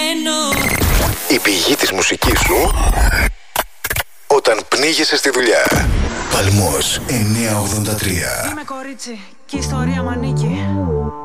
Η πηγή της μουσικής σου όταν πνίγεσαι στη δουλειά. Παλμός 983. Είμαι κορίτσι και η ιστορία μ' ανήκει.